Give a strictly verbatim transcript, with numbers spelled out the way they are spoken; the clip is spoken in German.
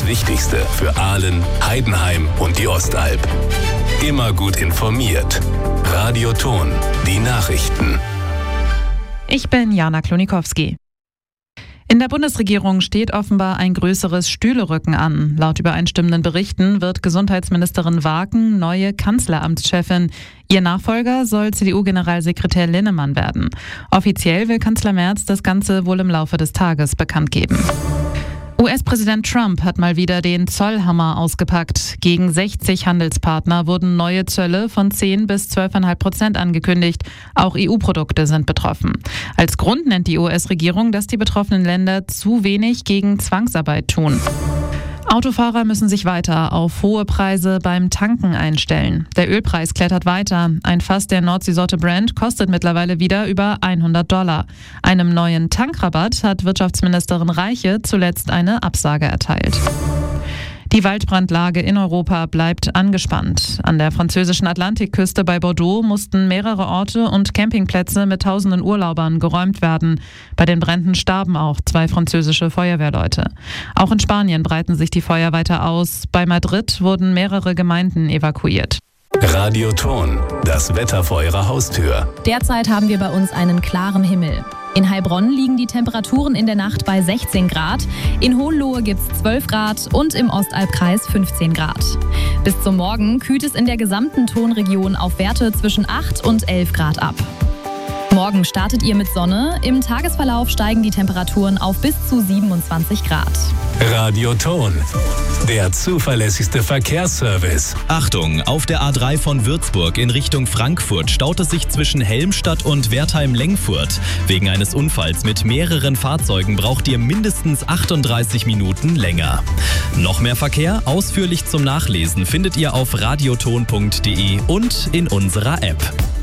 das Wichtigste für Aalen, Heidenheim und die Ostalb. Immer gut informiert. Radio Ton, die Nachrichten. Ich bin Jana Klonikowski. In der Bundesregierung steht offenbar ein größeres Stühlerücken an. Laut übereinstimmenden Berichten wird Gesundheitsministerin Waken neue Kanzleramtschefin. Ihr Nachfolger soll C D U-Generalsekretär Linnemann werden. Offiziell will Kanzler Merz das Ganze wohl im Laufe des Tages bekannt geben. U S-Präsident Trump hat mal wieder den Zollhammer ausgepackt. Gegen sechzig Handelspartner wurden neue Zölle von zehn bis zwölf Komma fünf Prozent angekündigt. Auch E U-Produkte sind betroffen. Als Grund nennt die U S-Regierung, dass die betroffenen Länder zu wenig gegen Zwangsarbeit tun. Autofahrer müssen sich weiter auf hohe Preise beim Tanken einstellen. Der Ölpreis klettert weiter. Ein Fass der Nordseesorte Brent kostet mittlerweile wieder über hundert Dollar. Einem neuen Tankrabatt hat Wirtschaftsministerin Reiche zuletzt eine Absage erteilt. Die Waldbrandlage in Europa bleibt angespannt. An der französischen Atlantikküste bei Bordeaux mussten mehrere Orte und Campingplätze mit tausenden Urlaubern geräumt werden. Bei den Bränden starben auch zwei französische Feuerwehrleute. Auch in Spanien breiten sich die Feuer weiter aus. Bei Madrid wurden mehrere Gemeinden evakuiert. Radio Ton, das Wetter vor Ihrer Haustür. Derzeit haben wir bei uns einen klaren Himmel. In Heilbronn liegen die Temperaturen in der Nacht bei sechzehn Grad, in Hohenlohe gibt es zwölf Grad und im Ostalbkreis fünfzehn Grad. Bis zum Morgen kühlt es in der gesamten Tonregion auf Werte zwischen acht und elf Grad ab. Morgen startet ihr mit Sonne, im Tagesverlauf steigen die Temperaturen auf bis zu siebenundzwanzig Grad. Radio Ton, der zuverlässigste Verkehrsservice. Achtung, auf der A drei von Würzburg in Richtung Frankfurt staut es sich zwischen Helmstadt und Wertheim-Lengfurt. Wegen eines Unfalls mit mehreren Fahrzeugen braucht ihr mindestens achtunddreißig Minuten länger. Noch mehr Verkehr, ausführlich zum Nachlesen, findet ihr auf radioton punkt de und in unserer App.